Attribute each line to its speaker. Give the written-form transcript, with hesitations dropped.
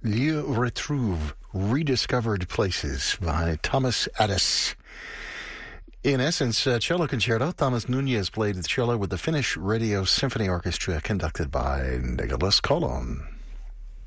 Speaker 1: Lieu Retrouve, Rediscovered Places by Thomas Addis. In essence, a cello concerto. Thomas Nunez played the cello with the Finnish Radio Symphony Orchestra, conducted by Nicholas Kolon.